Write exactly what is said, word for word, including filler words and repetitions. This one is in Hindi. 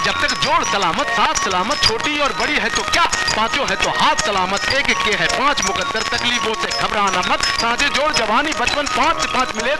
जब तक जोड़ सलामत, साथ सलामत, छोटी और बड़ी है तो क्या, पांचों है तो हाथ सलामत। एक एक के है पांच मुकद्दर, तकलीफों से घबराना मत, साझे जोड़ जवानी बचपन, पांच से पांच मिले